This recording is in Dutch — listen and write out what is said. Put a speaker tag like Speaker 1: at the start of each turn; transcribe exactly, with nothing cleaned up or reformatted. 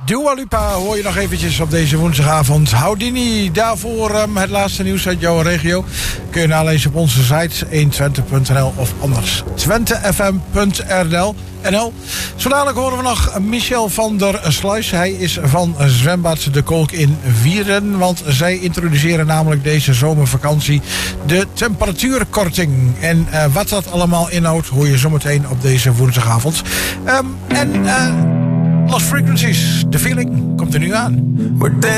Speaker 1: Dua Lipa hoor je nog eventjes op deze woensdagavond. Houdini, daarvoor um, het laatste nieuws uit jouw regio. Kun je nalezen op onze site honderdtwintig punt n l of anders twente f m punt n l. Zo dadelijk horen we nog Michel van der Sluis. Hij is van zwembad De Kolk in Wieren. Want zij introduceren namelijk deze zomervakantie de temperatuurkorting. En uh, wat dat allemaal inhoudt hoor je zometeen op deze woensdagavond. Um, en uh, Lost Frequencies, The Feeling, komt er nu aan.